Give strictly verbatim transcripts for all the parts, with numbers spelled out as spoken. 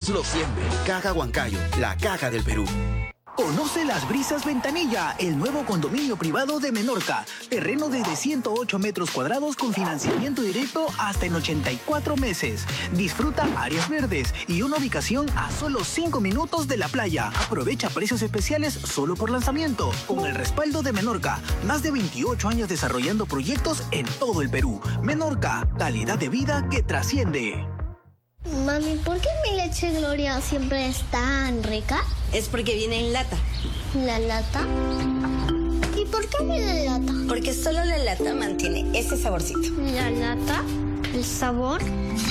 lo siente. Caja Huancayo, la caja del Perú. Conoce Las Brisas Ventanilla, el nuevo condominio privado de Menorca. Terreno desde ciento ocho metros cuadrados con financiamiento directo hasta en ochenta y cuatro meses. Disfruta áreas verdes y una ubicación a solo cinco minutos de la playa. Aprovecha precios especiales solo por lanzamiento. Con el respaldo de Menorca, más de veintiocho años desarrollando proyectos en todo el Perú. Menorca, calidad de vida que trasciende. Mami, ¿por qué mi leche Gloria siempre es tan rica? Es porque viene en lata. ¿La lata? ¿Y por qué viene en lata? Porque solo la lata mantiene ese saborcito. ¿La lata? ¿El sabor?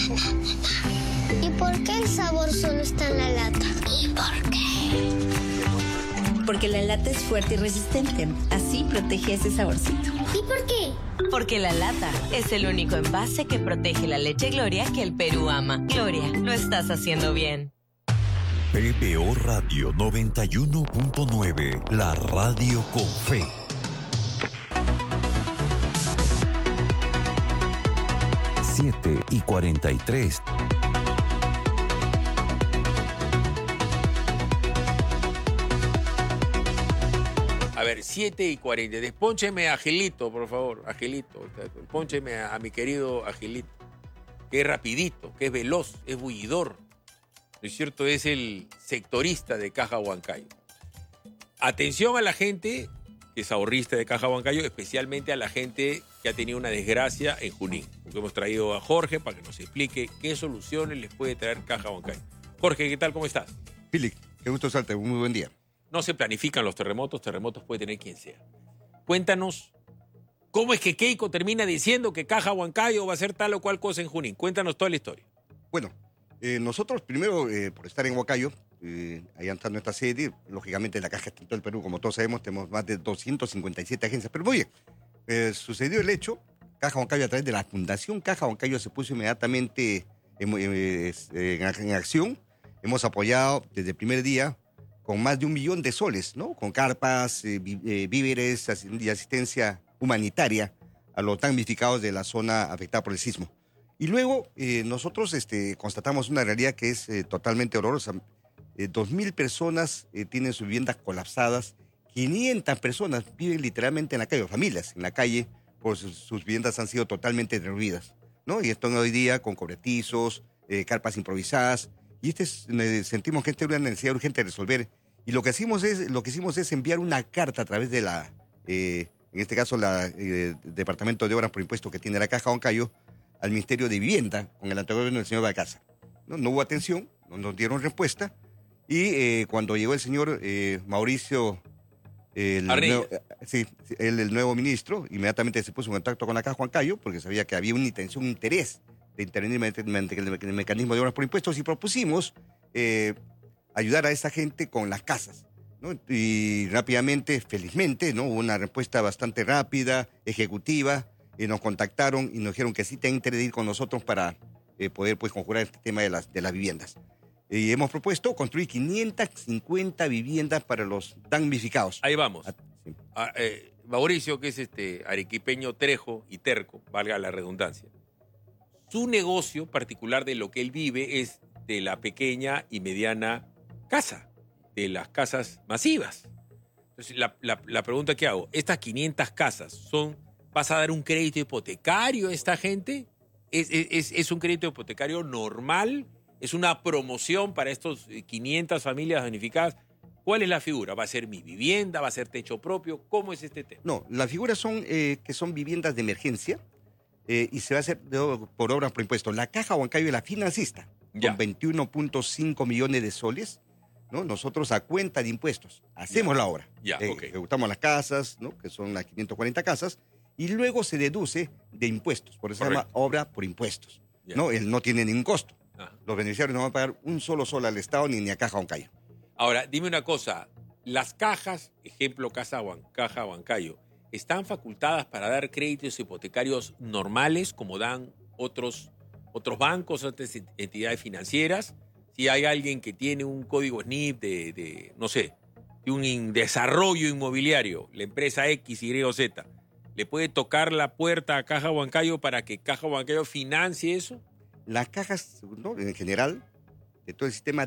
¿Y por qué el sabor solo está en la lata? ¿Y por qué? Porque la lata es fuerte y resistente. Así protege ese saborcito. ¿Y por qué? Porque la lata es el único envase que protege la leche Gloria que el Perú ama. Gloria, lo estás haciendo bien. P B O Radio noventa y uno punto nueve, la radio con fe. siete y cuarenta y tres. A ver, siete y cuarenta. Despóncheme a Agilito, por favor. Agilito. Póncheme a, a mi querido Agilito. Que es rapidito, que es veloz, es bullidor. ¿No es cierto? Es el sectorista de Caja Huancayo. Atención a la gente que es ahorrista de Caja Huancayo, especialmente a la gente que ha tenido una desgracia en Junín. Porque hemos traído a Jorge para que nos explique qué soluciones les puede traer Caja Huancayo. Jorge, ¿qué tal? ¿Cómo estás? Philip, qué gusto saludarte. Un muy buen día. No se planifican los terremotos, terremotos puede tener quien sea. Cuéntanos, ¿cómo es que Keiko termina diciendo que Caja Huancayo va a hacer tal o cual cosa en Junín? Cuéntanos toda la historia. Bueno, eh, nosotros primero, eh, por estar en Huancayo, eh, allá está nuestra sede, lógicamente la Caja está en todo el Perú, como todos sabemos, tenemos más de doscientas cincuenta y siete agencias. Pero muy bien, eh, sucedió el hecho, Caja Huancayo a través de la Fundación Caja Huancayo se puso inmediatamente en, en, en acción. Hemos apoyado desde el primer día con más de un millón de soles, ¿no? Con carpas, eh, víveres y asistencia humanitaria a los damnificados de la zona afectada por el sismo. Y luego eh, nosotros este, constatamos una realidad que es eh, totalmente horrorosa. Eh, dos mil personas eh, tienen sus viviendas colapsadas, quinientas personas viven literalmente en la calle, familias en la calle, por sus, sus viviendas han sido totalmente derruidas, ¿no? Y esto hoy día con cobertizos, eh, carpas improvisadas, y este es, eh, sentimos que esta es una necesidad urgente de resolver. Y lo que hicimos es, lo que hicimos es enviar una carta a través de la, eh, en este caso, la eh, Departamento de Obras por Impuestos que tiene la Caja Huancayo, al Ministerio de Vivienda, con el anterior gobierno del señor Balcázar. No, no hubo atención, no nos dieron respuesta, y eh, cuando llegó el señor eh, Mauricio, el nuevo, eh, sí, el, el nuevo ministro, inmediatamente se puso en contacto con la Caja Huancayo, porque sabía que había una intención, un interés de intervenir en el mecanismo de obras por impuestos, y propusimos eh, ayudar a esa gente con las casas, ¿no? Y rápidamente, felizmente, ¿no? Hubo una respuesta bastante rápida, ejecutiva, y nos contactaron y nos dijeron que sí tenían interés de ir con nosotros para eh, poder pues, conjurar este tema de las, de las viviendas. Y hemos propuesto construir quinientas cincuenta viviendas para los damnificados. Ahí vamos. Ah, sí. Ah, eh, Mauricio, que es este arequipeño trejo y terco, valga la redundancia. Su negocio particular de lo que él vive es de la pequeña y mediana casa, de las casas masivas. Entonces, la, la, la pregunta que hago, ¿estas quinientas casas son, vas a dar un crédito hipotecario a esta gente? ¿Es, es, es un crédito hipotecario normal? ¿Es una promoción para estos quinientas familias damnificadas? ¿Cuál es la figura? ¿Va a ser mi vivienda? ¿Va a ser techo propio? ¿Cómo es este tema? No, las figuras son eh, que son viviendas de emergencia eh, y se va a hacer de, por obras por impuestos. La Caja Huancayo es la financista, ya, con veintiuno punto cinco millones de soles, ¿no? Nosotros a cuenta de impuestos hacemos ya la obra. Ya, eh, okay. Ejecutamos las casas, ¿no? Que son las quinientas cuarenta casas, y luego se deduce de impuestos. Por eso Correcto. Se llama obra por impuestos. Ya. ¿No? Él no tiene ningún costo. Ajá. Los beneficiarios no van a pagar un solo sol al Estado ni, ni a Caja Huancayo. Ahora, dime una cosa. Las cajas, ejemplo, Caja Huancayo, ¿están facultadas para dar créditos hipotecarios normales como dan otros, otros bancos, otras entidades financieras? Si hay alguien que tiene un código S N I P de, de no sé, de un desarrollo inmobiliario, la empresa X, Y o Z, ¿le puede tocar la puerta a Caja Huancayo para que Caja Huancayo financie eso? Las cajas, ¿no? En general, de todo el sistema